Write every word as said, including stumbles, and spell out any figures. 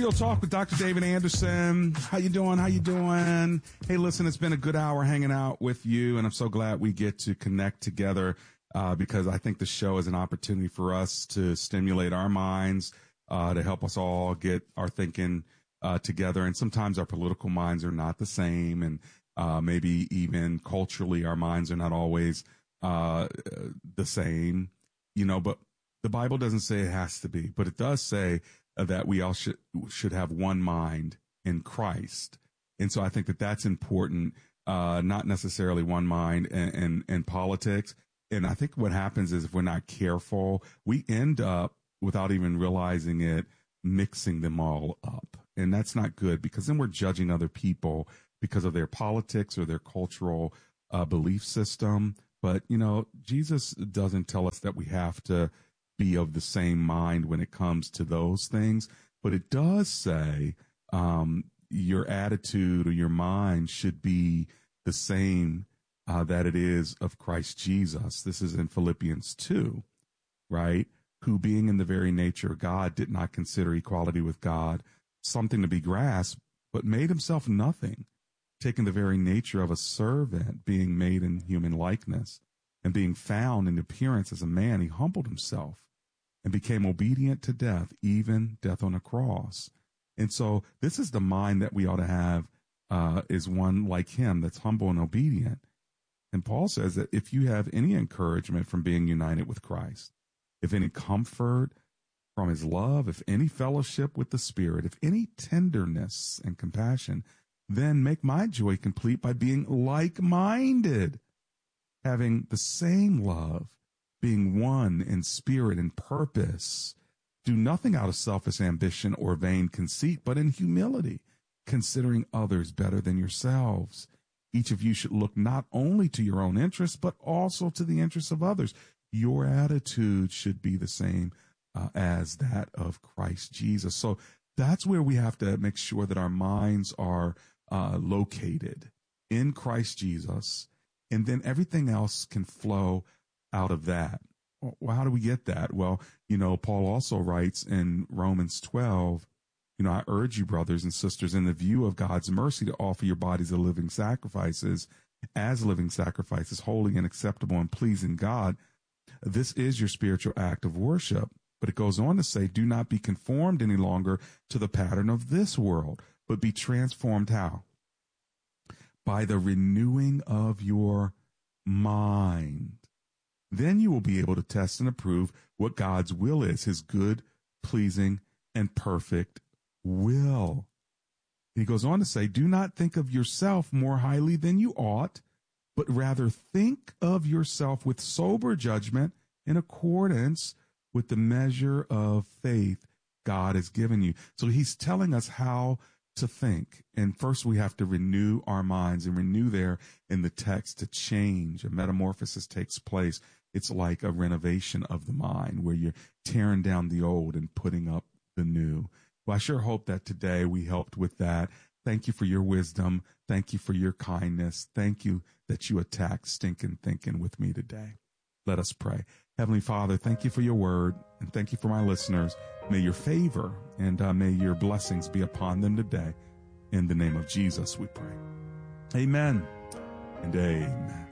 Real Talk with Doctor David Anderson. How you doing? How you doing? Hey, listen, it's been a good hour hanging out with you, and I'm so glad we get to connect together uh, because I think the show is an opportunity for us to stimulate our minds, uh, to help us all get our thinking uh, together. And sometimes our political minds are not the same, and uh, maybe even culturally our minds are not always uh, the same, you know, but the Bible doesn't say it has to be, but it does say uh, that we all should, should have one mind in Christ. And so I think that that's important, uh, not necessarily one mind in, in, in politics. And I think what happens is if we're not careful, we end up, without even realizing it, mixing them all up. And that's not good, because then we're judging other people because of their politics or their cultural uh, belief system. But, you know, Jesus doesn't tell us that we have to be of the same mind when it comes to those things. But it does say um, your attitude or your mind should be the same uh, that it is of Christ Jesus. This is in Philippians two, right? Who, being in the very nature of God, did not consider equality with God something to be grasped, but made himself nothing, taking the very nature of a servant, being made in human likeness, and being found in appearance as a man, he humbled himself and became obedient to death, even death on a cross. And so this is the mind that we ought to have, uh, is one like him that's humble and obedient. And Paul says that if you have any encouragement from being united with Christ, if any comfort from his love, if any fellowship with the Spirit, if any tenderness and compassion, then make my joy complete by being like-minded, having the same love, being one in spirit and purpose. Do nothing out of selfish ambition or vain conceit, but in humility, considering others better than yourselves. Each of you should look not only to your own interests, but also to the interests of others. Your attitude should be the same uh, as that of Christ Jesus. So that's where we have to make sure that our minds are uh, located in Christ Jesus, and then everything else can flow out of that. Well, how do we get that? Well, you know, Paul also writes in Romans twelve, you know, I urge you, brothers and sisters, in the view of God's mercy, to offer your bodies as living sacrifices, as living sacrifices, holy and acceptable and pleasing God. This is your spiritual act of worship. But it goes on to say, do not be conformed any longer to the pattern of this world, but be transformed how? By the renewing of your mind. Then you will be able to test and approve what God's will is, his good, pleasing, and perfect will. He goes on to say, do not think of yourself more highly than you ought, but rather think of yourself with sober judgment in accordance with the measure of faith God has given you. So he's telling us how to think. And first we have to renew our minds, and renew there in the text to change. A metamorphosis takes place. It's like a renovation of the mind where you're tearing down the old and putting up the new. Well, I sure hope that today we helped with that. Thank you for your wisdom. Thank you for your kindness. Thank you that you attacked stinking thinking with me today. Let us pray. Heavenly Father, thank you for your word, and thank you for my listeners. May your favor and uh, may your blessings be upon them today. In the name of Jesus, we pray. Amen and amen.